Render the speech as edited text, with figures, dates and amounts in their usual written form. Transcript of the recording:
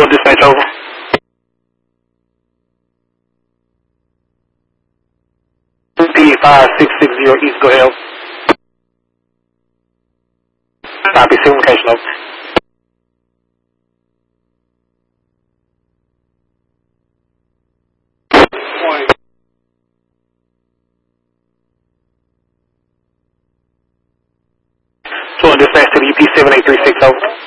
2 dispatch over. P5660 East, go ahead. Copy, signal location over. Dispatch to the UP 78360.